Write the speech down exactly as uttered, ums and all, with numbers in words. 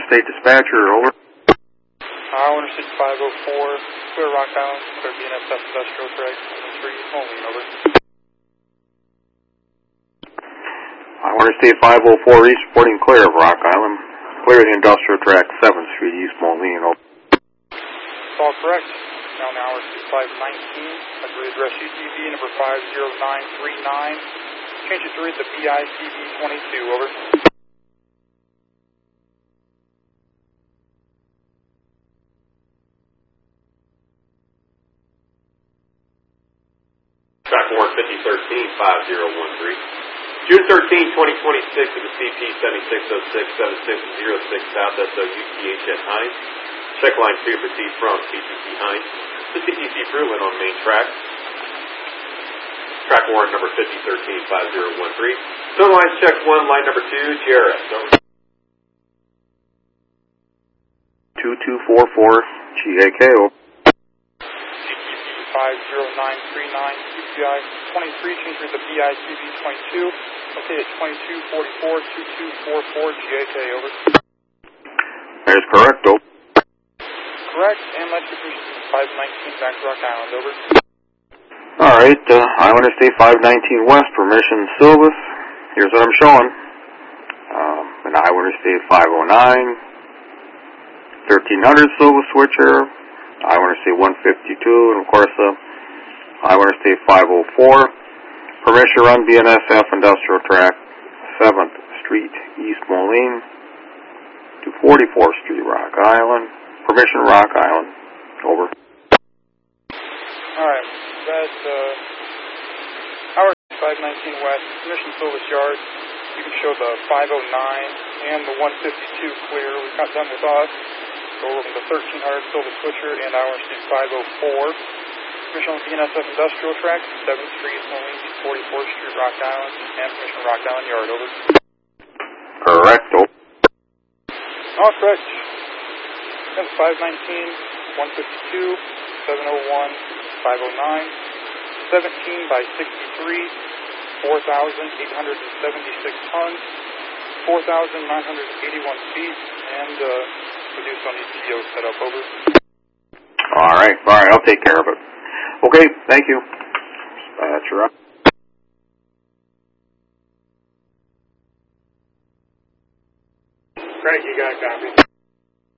Interstate Dispatcher, over. Iowa Interstate five oh four, clear Rock Island, clear B N S F Industrial Track seven three, Moline, over. Iowa Interstate five oh four East, reporting clear of Rock Island. Clear the Industrial Track seventh Street East, Moline, over. It's all correct. Now now Interstate five nineteen, I believe address U T V number five zero nine three nine. Change it to read the B I C B twenty-two, over. Track one fifty thirteen five zero one three. June thirteenth, twenty twenty-six at the C P seventy-six oh six seven six zero six South S O U T H at Hines. Check line two proceed from C T C Hines to C T C Fruitland on main track. Track one number fifty thirteen five zero one three. Zone line check one, line number two, G R S. Over. two two four four G A K, over. five zero nine three nine, C P I twenty-three, change to the B I C B twenty-two, located at twenty-two forty-four, twenty-two forty-four, G A K, over. That is correct, over. Correct, and let's repeat five nineteen back to Rock Island, over. Alright, uh, Iowa Interstate five nineteen West, permission Silvis. Here's what I'm showing. Um, an Iowa Interstate five oh nine, thirteen hundred Silvis switcher, Iowa Interstate one fifty-two, and of course, uh, Iowa Interstate five oh four. Permission run B N S F Industrial Track, seventh Street, East Moline, to forty-fourth Street, Rock Island. Permission Rock Island, over. Alright, that's, uh, Howard five nineteen West, permission Silvis Yard. You can show the five oh nine and the one fifty-two clear. We got done with us. Go over to the thirteen hundred Silvis Switcher and Iowa Interstate five oh four. Permission on B N S F Industrial Track, seventh Street, Moline, forty-fourth Street, Rock Island, and permission Rock Island Yard, over. Correct, over. All correct. That's five nineteen, one fifty-two, seven oh one, five oh nine, seventeen by sixty-three, four thousand eight hundred seventy-six tons, four thousand nine hundred eighty-one feet, and uh, produced on E T O setup, over. All right, all right, I'll take care of it. Okay, thank you. That's uh, up. Craig, you got a copy.